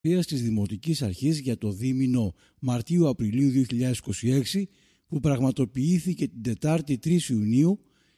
της Δημοτικής Αρχής για το δίμηνο Μαρτίου-Απριλίου 2026 που πραγματοποιήθηκε την Τετάρτη 3 Ιουνίου,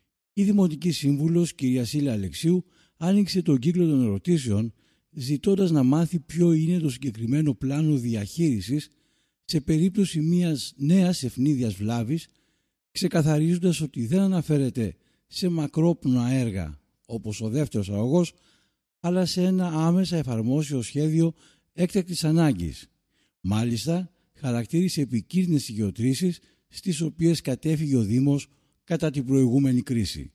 η Δημοτική Σύμβουλος κ. Σίλα Αλεξίου άνοιξε τον κύκλο των ερωτήσεων ζητώντας να μάθει ποιο είναι το συγκεκριμένο πλάνο διαχείρισης σε περίπτωση μιας νέας ευνίδιας βλάβης, ξεκαθαρίζοντας ότι δεν αναφέρεται σε μακρόπνοα έργα όπως ο δεύτερος αγωγός, αλλά σε ένα άμεσα εφαρμόσιο σχέδιο έκτακτης ανάγκης. Μάλιστα, χαρακτήρισε επικίνδυνες οι γεωτρήσεις στις οποίες κατέφυγε ο Δήμος κατά την προηγούμενη κρίση.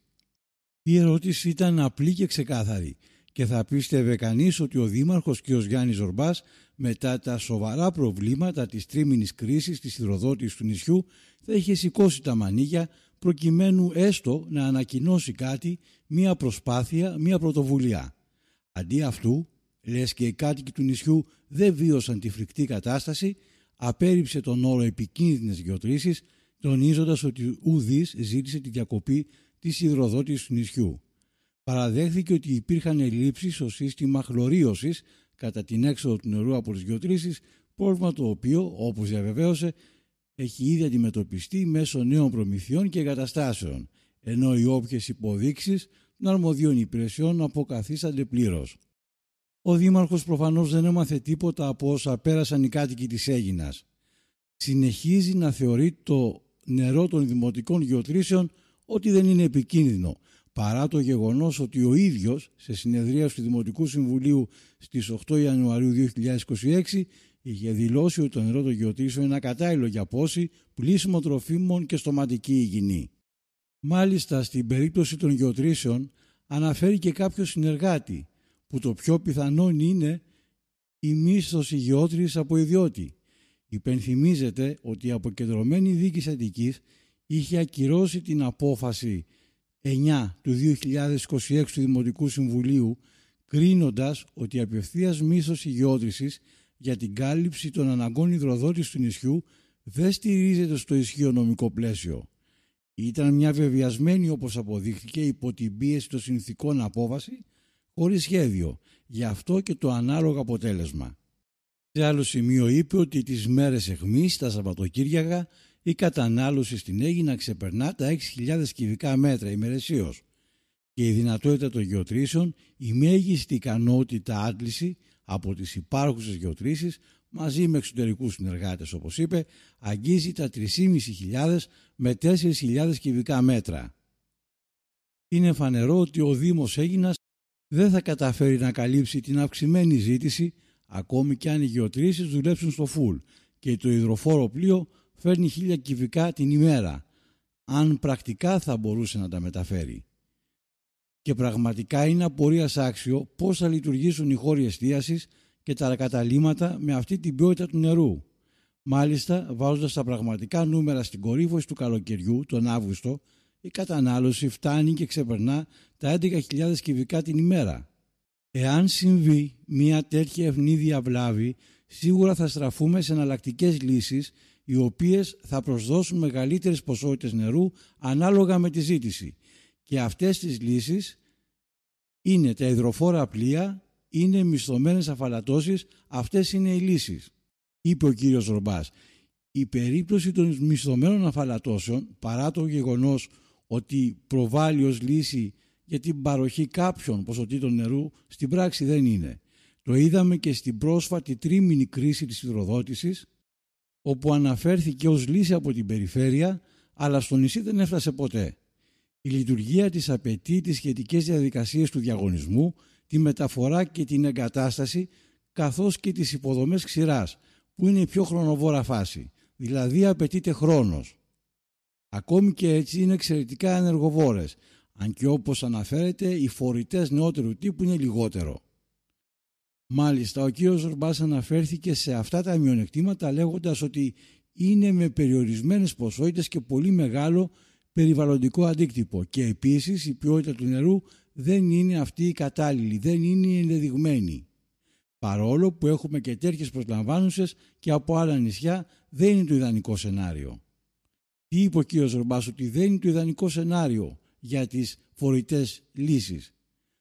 Η ερώτηση ήταν απλή και ξεκάθαρη και θα πίστευε κανείς ότι ο Δήμαρχος κ. Γιάννης Ζορμπάς, μετά τα σοβαρά προβλήματα της τρίμηνης κρίσης της υδροδότησης του νησιού, θα είχε σηκώσει τα μανίκια προκειμένου έστω να ανακοινώσει κάτι, μία προσπάθεια, μία πρωτοβουλία. Αντί αυτού, λες και οι κάτοικοι του νησιού δεν βίωσαν τη φρικτή κατάσταση, απέρριψε τον όρο επικίνδυνες γεωτρήσεις, τονίζοντας ότι ουδής ζήτησε τη διακοπή της υδροδότησης του νησιού. Παραδέχθηκε ότι υπήρχαν ελλείψεις στο σύστημα χλωρίωσης κατά την έξοδο του νερού από τις γεωτρήσεις, πρόβλημα το οποίο, όπως διαβεβαίωσε, έχει ήδη αντιμετωπιστεί μέσω νέων προμηθειών και εγκαταστάσεων, ενώ οι όποιες υποδείξεις των αρμοδίων υπηρεσιών αποκαθίστανται πλήρως. Ο Δήμαρχος προφανώς δεν έμαθε τίποτα από όσα πέρασαν οι κάτοικοι της Αίγινας. Συνεχίζει να θεωρεί το νερό των δημοτικών γεωτρήσεων ότι δεν είναι επικίνδυνο, παρά το γεγονός ότι ο ίδιος σε συνεδρία του Δημοτικού Συμβουλίου στις 8 Ιανουαρίου 2026 είχε δηλώσει ότι το νερό των γεωτρήσεων είναι ακατάλληλο για πόση, πλήσιμο τροφίμων και στοματική υγιεινή. Μάλιστα, στην περίπτωση των γεωτρήσεων αναφέρει και κάποιο συνεργάτη που το πιο πιθανόν είναι η μίσθωση γεώτρησης από ιδιώτη. Υπενθυμίζεται ότι η αποκεντρωμένη διοίκηση Αττικής είχε ακυρώσει την απόφαση 9 του 2026 του Δημοτικού Συμβουλίου, κρίνοντας ότι η απευθείας μίσθωση γεώτρησης για την κάλυψη των αναγκών υδροδότησης του νησιού δεν στηρίζεται στο ισχύο νομικό πλαίσιο. Ήταν μια βεβαιασμένη, όπως αποδείχθηκε, υπό την πίεση των συνθηκών απόφαση, χωρίς σχέδιο, γι' αυτό και το ανάλογο αποτέλεσμα. Σε άλλο σημείο είπε ότι τις μέρες αιχμής, τα Σαββατοκύριακα, η κατανάλωση στην Αίγινα ξεπερνά τα 6.000 κυβικά μέτρα ημερησίως και η δυνατότητα των γεωτρήσεων, η μέγιστη ικανότητα άντληση από τις υπάρχουσες γεωτρήσεις μαζί με εξωτερικούς συνεργάτες, όπως είπε, αγγίζει τα 3.500 με 4.000 κυβικά μέτρα. Είναι φανερό ότι ο Δήμος Αίγινας δεν θα καταφέρει να καλύψει την αυξημένη ζήτηση, ακόμη και αν οι γεωτρήσεις δουλέψουν στο φουλ και το υδροφόρο πλοίο φέρνει 1.000 κυβικά την ημέρα, αν πρακτικά θα μπορούσε να τα μεταφέρει. Και πραγματικά είναι απορίας άξιο πώς θα λειτουργήσουν οι χώροι εστίασης και τα καταλύματα με αυτή την ποιότητα του νερού. Μάλιστα, βάζοντας τα πραγματικά νούμερα στην κορύφωση του καλοκαιριού, τον Αύγουστο, η κατανάλωση φτάνει και ξεπερνά τα 11.000 κυβικά την ημέρα. Εάν συμβεί μια τέτοια ευνίδια βλάβη, σίγουρα θα στραφούμε σε εναλλακτικές λύσεις, οι οποίες θα προσδώσουν μεγαλύτερες ποσότητες νερού ανάλογα με τη ζήτηση. Και αυτές τις λύσεις είναι τα υδροφόρα πλοία, είναι μισθωμένες αφαλατώσεις, αυτές είναι οι λύσεις, είπε ο κύριος Ζορμπάς. Η περίπτωση των μισθωμένων αφαλατώσεων, παρά το γεγονός ότι προβάλλει ως λύση για την παροχή κάποιων ποσοτήτων νερού, στην πράξη δεν είναι. Το είδαμε και στην πρόσφατη τρίμηνη κρίση της υδροδότησης, όπου αναφέρθηκε ως λύση από την περιφέρεια, αλλά στο νησί δεν έφτασε ποτέ. Η λειτουργία της απαιτεί τις σχετικές διαδικασίες του διαγωνισμού, τη μεταφορά και την εγκατάσταση, καθώς και τις υποδομές ξηράς, που είναι η πιο χρονοβόρα φάση, δηλαδή απαιτείται χρόνος. Ακόμη και έτσι είναι εξαιρετικά ενεργοβόρες, αν και όπως αναφέρεται οι φορητές νεότερου τύπου είναι λιγότερο. Μάλιστα, ο κύριος Ζορμπάς αναφέρθηκε σε αυτά τα μειονεκτήματα λέγοντας ότι είναι με περιορισμένες ποσότητες και πολύ μεγάλο περιβαλλοντικό αντίκτυπο και επίσης η ποιότητα του νερού δεν είναι αυτή η κατάλληλη, δεν είναι η ενδεδειγμένη. Παρόλο που έχουμε και τέτοιες προσλαμβάνουσες και από άλλα νησιά, δεν είναι το ιδανικό σενάριο. Τι είπε ο κύριος Ζορμπάς? Ότι δεν είναι το ιδανικό σενάριο για τις φορητές λύσεις.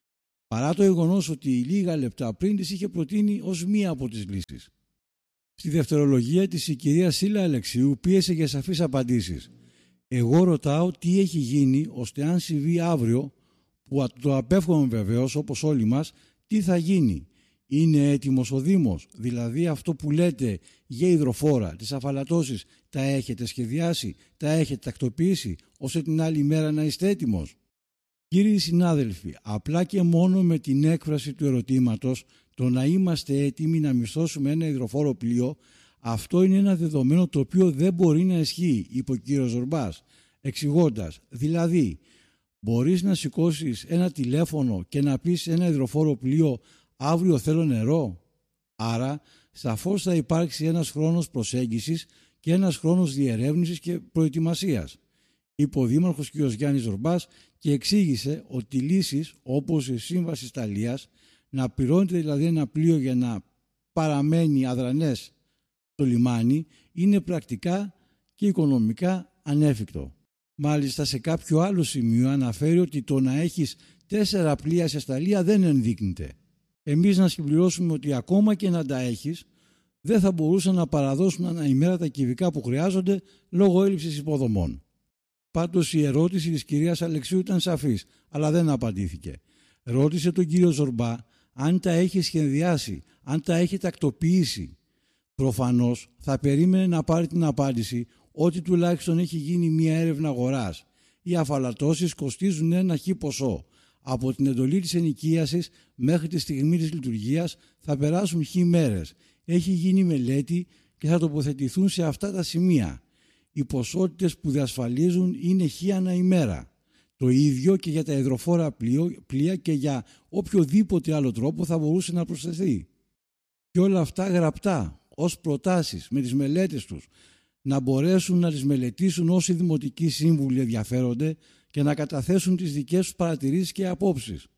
παρά το γεγονός ότι λίγα λεπτά πριν τις είχε προτείνει ως μία από τις λύσεις. Στη δευτερολογία της η κυρία Σίλα Αλεξίου πίεσε για σαφείς απαντήσεις. Εγώ ρωτάω τι έχει γίνει ώστε αν συμβεί αύριο, που το απέφχομαι βεβαίως όπως όλοι μας, τι θα γίνει. Είναι έτοιμος ο Δήμος, δηλαδή αυτό που λέτε για υδροφόρα, τις αφαλατώσεις, τα έχετε σχεδιάσει, τα έχετε τακτοποιήσει, ώστε την άλλη μέρα να είστε έτοιμος. Κύριοι συνάδελφοι, απλά και μόνο με την έκφραση του ερωτήματος, το να είμαστε έτοιμοι να μισθώσουμε ένα υδροφόρο πλοίο, αυτό είναι ένα δεδομένο το οποίο δεν μπορεί να ισχύει, είπε ο κύριος Ζορμπάς, εξηγώντας, δηλαδή, μπορείς να σηκώσεις ένα τηλέφωνο και να πεις ένα υδροφόρο πλοίο αύριο θέλω νερό. Άρα, σαφώς θα υπάρξει ένας χρόνος προσέγγισης και ένας χρόνος διερεύνησης και προετοιμασίας, είπε ο Δήμαρχος κ. Γιάννης Ζορμπάς και εξήγησε ότι λύσεις όπως η Σύμβαση Σταλίας, να πληρώνεται δηλαδή ένα πλοίο για να παραμένει αδρανές στο λιμάνι, είναι πρακτικά και οικονομικά ανέφικτο. Μάλιστα σε κάποιο άλλο σημείο αναφέρει ότι το να έχεις 4 πλοία σε σταλία δεν ενδείκνυται. Εμείς να συμπληρώσουμε ότι ακόμα και να τα έχεις, δεν θα μπορούσαν να παραδώσουν ανά ημέρα τα κυβικά που χρειάζονται λόγω έλλειψης υποδομών. Πάντως η ερώτηση της κυρίας Αλεξίου ήταν σαφής, αλλά δεν απαντήθηκε. Ρώτησε τον κύριο Ζορμπά αν τα έχει σχεδιάσει, αν τα έχει τακτοποιήσει. Προφανώς θα περίμενε να πάρει την απάντηση ότι τουλάχιστον έχει γίνει μια έρευνα αγοράς. Οι αφαλατώσεις κοστίζουν ένα χι ποσό. Από την εντολή της ενοικίασης μέχρι τη στιγμή της λειτουργίας θα περάσουν χι μέρες. Έχει γίνει μελέτη και θα τοποθετηθούν σε αυτά τα σημεία. Οι ποσότητες που διασφαλίζουν είναι χι ανά ημέρα. Το ίδιο και για τα υδροφόρα πλοία και για οποιοδήποτε άλλο τρόπο θα μπορούσε να προσθεθεί. Και όλα αυτά γραπτά, ως προτάσεις με τις μελέτες τους, να μπορέσουν να τις μελετήσουν όσοι δημοτικοί σύμβουλοι ενδιαφέρονται και να καταθέσουν τις δικές τους παρατηρήσεις και απόψεις.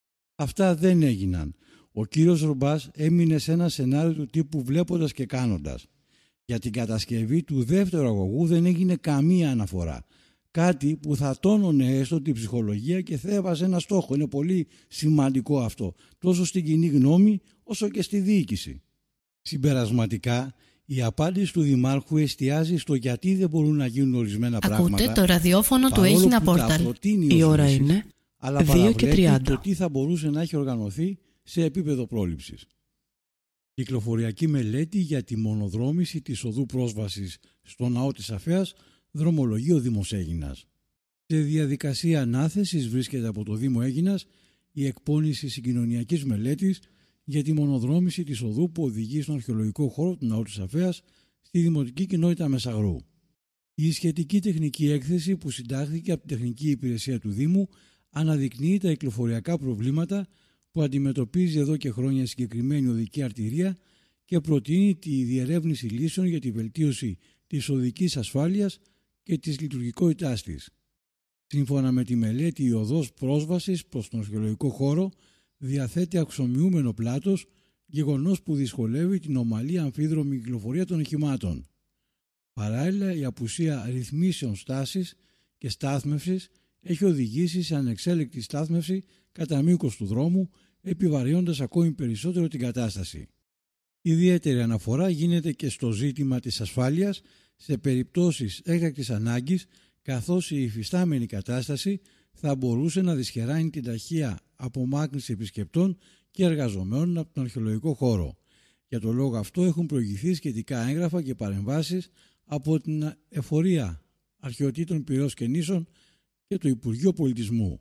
Αυτά δεν έγιναν. Ο κύριος Ζορμπάς έμεινε σε ένα σενάριο του τύπου βλέποντας και κάνοντας. Για την κατασκευή του δεύτερου αγωγού δεν έγινε καμία αναφορά. Κάτι που θα τόνωνε έστω την ψυχολογία και θα έβαζε ένα στόχο. Είναι πολύ σημαντικό αυτό, τόσο στην κοινή γνώμη όσο και στη διοίκηση. Συμπερασματικά, η απάντηση του Δημάρχου εστιάζει στο γιατί δεν μπορούν να γίνουν ορισμένα πράγματα. Ακούτε το ραδιόφωνο του Έγινα Πόρταλ. Η ώρα είναι 2:30. Το τι θα μπορούσε να έχει οργανωθεί σε επίπεδο πρόληψης. Κυκλοφοριακή μελέτη για τη μονοδρόμηση της οδού πρόσβασης στο ναό της Αφέας, δρομολογείο Δήμος Αίγινας. Σε διαδικασία ανάθεσης βρίσκεται από το Δήμο Αίγινας η εκπώνηση συγκοινωνιακής μελέτης για τη μονοδρόμηση της οδού που οδηγεί στον αρχαιολογικό χώρο του ναού της Αφέας στη Δημοτική Κοινότητα Μεσαγρού. Η σχετική τεχνική έκθεση που συντάχθηκε από την Τεχνική Υπηρεσία του Δήμου αναδεικνύει τα κυκλοφοριακά προβλήματα που αντιμετωπίζει εδώ και χρόνια συγκεκριμένη οδική αρτηρία και προτείνει τη διερεύνηση λύσεων για τη βελτίωση της οδικής ασφάλειας και της λειτουργικότητάς της. Σύμφωνα με τη μελέτη, η οδός πρόσβασης προς τον αρχαιολογικό χώρο διαθέτει αξιομοιούμενο πλάτος, γεγονός που δυσκολεύει την ομαλή αμφίδρομη κυκλοφορία των οχημάτων. Παράλληλα, η απουσία ρυθμίσεων στάσης και στάθμευσης έχει οδηγήσει σε ανεξέλεκτη στάθμευση κατά μήκος του δρόμου, επιβαρύνοντας ακόμη περισσότερο την κατάσταση. Ιδιαίτερη αναφορά γίνεται και στο ζήτημα της ασφάλειας σε περιπτώσεις έκτακτης ανάγκης, καθώς η υφιστάμενη κατάσταση θα μπορούσε να δυσχεράνει την ταχεία απομάκρυνση επισκεπτών και εργαζομένων από τον αρχαιολογικό χώρο. Για τον λόγο αυτό έχουν προηγηθεί σχετικά έγγραφα και παρεμβάσεις από την Εφορία Αρχαιοτήτων Πειραιώς και Νήσων και το Υπουργείο Πολιτισμού.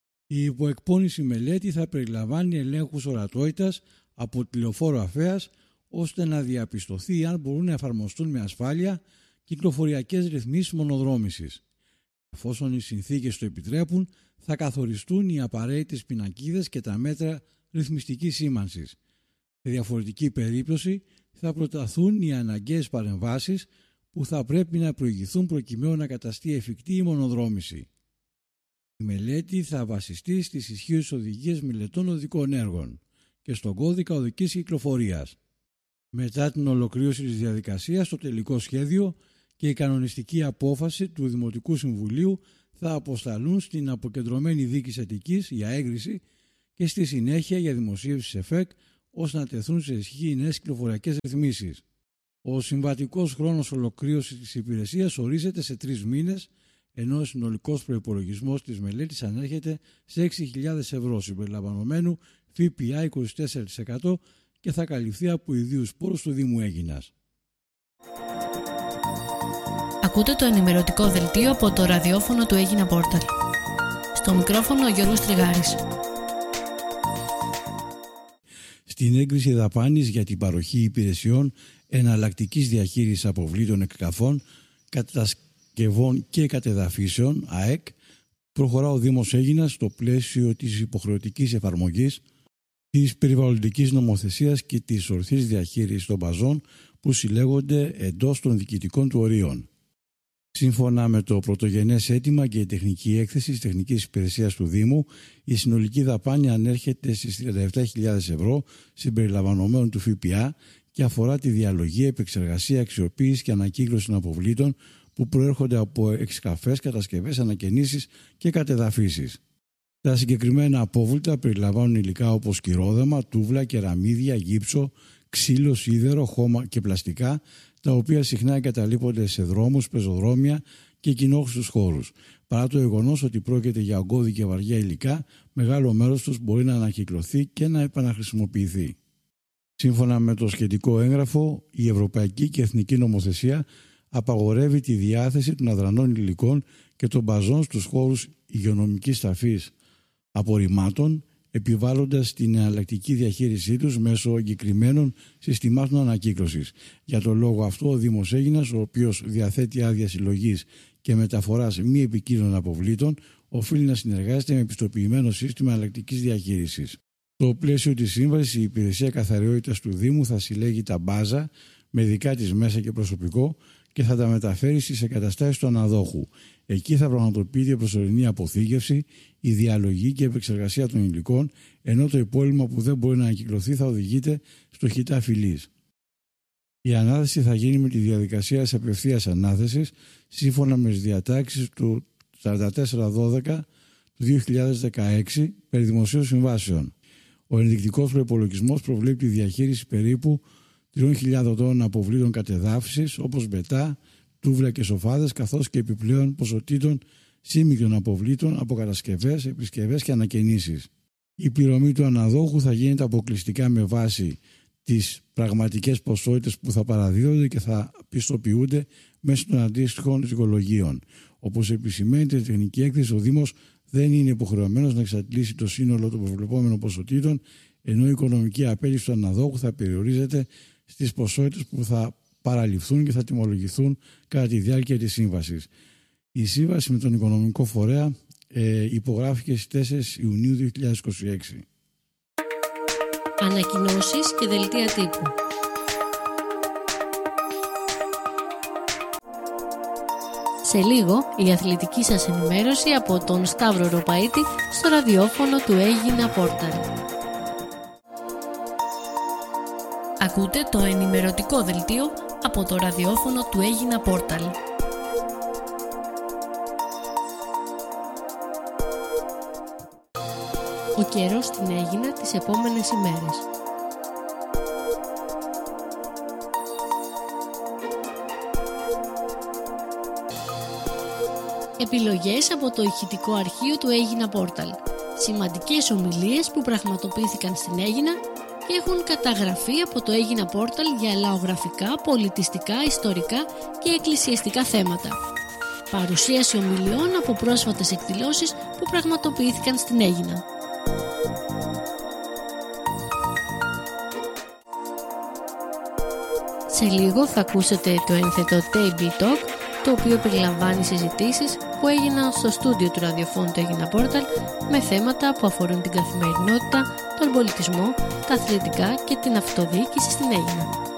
Η υποεκπώνηση μελέτη θα περιλαμβάνει ελέγχους ορατότητας από τη Λεωφόρο Αφέας, ώστε να διαπιστωθεί αν μπορούν να εφαρμοστούν με ασφάλεια κυκλοφοριακές ρυθμίσεις μονοδρόμησης. Εφόσον οι συνθήκες το επιτρέπουν, θα καθοριστούν οι απαραίτητες πινακίδες και τα μέτρα ρυθμιστικής σήμανσης. Σε διαφορετική περίπτωση θα προταθούν οι αναγκαίες παρεμβάσεις που θα πρέπει να προηγηθούν προκειμένου να καταστεί εφικτή η μονοδρόμηση. Η μελέτη θα βασιστεί στις ισχύουσες οδηγίες μελετών οδικών έργων και στον κώδικα οδικής κυκλοφορίας. Μετά την ολοκλήρωση της διαδικασίας, το τελικό σχέδιο και η κανονιστική απόφαση του Δημοτικού Συμβουλίου θα αποσταλούν στην Αποκεντρωμένη Δίκηση Αττικής για έγκριση και στη συνέχεια για δημοσίευση σε ΕΦΕΚ ώστε να τεθούν σε ισχύ οι νέες κυκλοφοριακές ρυθμίσεις. Ο συμβατικός χρόνος ολοκλήρωσης της υπηρεσίας ορίζεται σε 3 μήνες, ενώ ο συνολικός προϋπολογισμός της μελέτης ανέρχεται σε 6.000 ευρώ συμπεριλαμβανομένου ΦΠΑ 24% και θα καλυφθεί από ιδίους πόρους του Δήμου Αίγινας. Ακούτε το ενημερωτικό δελτίο από το ραδιόφωνο του Αίγινα Πόρταλ. Στο μικρόφωνο ο Γιώργος Τριγάρης. Στην έγκριση δαπάνης για την παροχή υπηρεσιών εναλλακτικής διαχείρισης αποβλήτων εκκαφών, κατασκευών και κατεδαφίσεων ΑΕΚ, προχωρά ο Δήμος Αίγινας στο πλαίσιο της υποχρεωτικής εφαρμογής της περιβαλλοντικής νομοθεσίας και της ορθής διαχείρισης των μπαζών που συλλέγονται εντός των διοικητικών του ορίων. Σύμφωνα με το πρωτογενές αίτημα και η τεχνική έκθεση της τεχνικής υπηρεσίας του Δήμου, η συνολική δαπάνη ανέρχεται στις 37.000 ευρώ συμπεριλαμβανομένου του ΦΠΑ και αφορά τη διαλογή, επεξεργασία, αξιοποίηση και ανακύκλωση των αποβλήτων που προέρχονται από εξκαφές, κατασκευές, ανακαινήσεις και κατεδαφίσεις. Τα συγκεκριμένα απόβλητα περιλαμβάνουν υλικά όπως κυρόδεμα, τούβλα, κεραμίδια, γύψο, ξύλο, σίδερο, χώμα και πλαστικά, τα οποία συχνά εγκαταλείπονται σε δρόμους, πεζοδρόμια και κοινόχρηστους χώρους. Παρά το γεγονός ότι πρόκειται για ογκώδη και βαριά υλικά, μεγάλο μέρος τους μπορεί να ανακυκλωθεί και να επαναχρησιμοποιηθεί. Σύμφωνα με το σχετικό έγγραφο, η Ευρωπαϊκή και Εθνική Νομοθεσία απαγορεύει τη διάθεση των αδρανών υλικών και των μπαζών στους χώρους υγειονομικής ταφής απορριμμάτων, επιβάλλοντας την εναλλακτική διαχείρισή τους μέσω εγκεκριμένων συστημάτων ανακύκλωσης. Για τον λόγο αυτό, ο Δήμος Αίγινας, ο οποίος διαθέτει άδεια συλλογής και μεταφοράς μη επικίνδυνων αποβλήτων, οφείλει να συνεργάζεται με πιστοποιημένο σύστημα εναλλακτικής διαχείρισης. Στο πλαίσιο της σύμβασης, η Υπηρεσία Καθαριότητας του Δήμου θα συλλέγει τα μπάζα με δικά της μέσα και προσωπικό και θα τα μεταφέρει στις εγκαταστάσεις του αναδόχου. Εκεί θα πραγματοποιείται η προσωρινή αποθήκευση, η διαλογή και η επεξεργασία των υλικών, ενώ το υπόλοιπο που δεν μπορεί να ανακυκλωθεί θα οδηγείται στο χιτά φυλής. Η ανάθεση θα γίνει με τη διαδικασία της απευθείας ανάθεσης, σύμφωνα με τις διατάξεις του 4412 του 2016 περί δημοσίων συμβάσεων. Ο ενδεικτικός προϋπολογισμός προβλέπει τη διαχείριση περίπου 3.000 τόνων αποβλήτων κατεδάφισης, όπως μπετά, τούβλα και σοφάδες, καθώς και επιπλέον ποσοτήτων σύμμικτων αποβλήτων από κατασκευές, επισκευές και ανακαινήσεις. Η πληρωμή του αναδόχου θα γίνεται αποκλειστικά με βάση τις πραγματικές ποσότητες που θα παραδίδονται και θα πιστοποιούνται μέσω των αντίστοιχων δικολογίων. Όπως επισημαίνεται η τεχνική έκθεση, ο Δήμος δεν είναι υποχρεωμένος να εξαντλήσει το σύνολο των προβλεπόμενων ποσοτήτων, ενώ η οικονομική απέλυση του αναδόχου θα περιορίζεται στις ποσότητες που θα παραληφθούν και θα τιμολογηθούν κατά τη διάρκεια της σύμβασης. Η σύμβαση με τον οικονομικό φορέα υπογράφηκε στις 4 Ιουνίου 2026. Ανακοινώσεις και δελτία τύπου. Σε λίγο η αθλητική σας ενημέρωση από τον Σταύρο Ροπαίτη στο ραδιόφωνο του Αίγινα Πόρταλ. Ακούτε το ενημερωτικό δελτίο από το ραδιόφωνο του Αίγινα Πόρταλ. Ο καιρός στην Αίγινα τις επόμενες ημέρες. Επιλογές από το ηχητικό αρχείο του Αίγινα Πόρταλ. Σημαντικές ομιλίες που πραγματοποιήθηκαν στην Αίγινα και έχουν καταγραφεί από το Αίγινα Πόρταλ για λαογραφικά, πολιτιστικά, ιστορικά και εκκλησιαστικά θέματα. Παρουσίαση ομιλιών από πρόσφατες εκδηλώσεις που πραγματοποιήθηκαν στην Αίγινα. Σε λίγο θα ακούσετε το ένθετο Table Talk, το οποίο περιλαμβάνει συζητήσεις που έγιναν στο στούντιο του ραδιοφώνου του Αίγινα Πόρταλ με θέματα που αφορούν την καθημερινότητα, τον πολιτισμό, τα αθλητικά και την αυτοδιοίκηση στην Αίγινα.